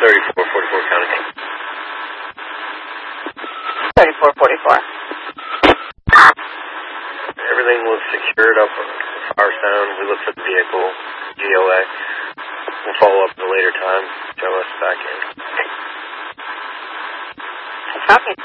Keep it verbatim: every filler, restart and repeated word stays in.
thirty-four forty-four County. thirty-four forty-four. Everything was secured up on our sound. We looked for the vehicle, G O A. We'll follow up at a later time. Show us back in. Copy.